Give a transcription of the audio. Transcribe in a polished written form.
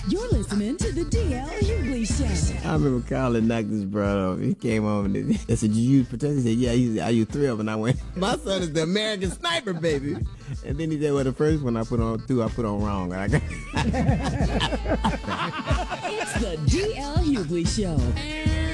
You're listening to the DL Hughley Show. I remember Colin knocked his brother off. He came home and I said, "Did you use protection?" He said, "Yeah, I used 3 of them." And I went, "My son is the American sniper, baby." And then he said, "Well, the first one I put on 2, I put on wrong." It's the DL Hughley Show.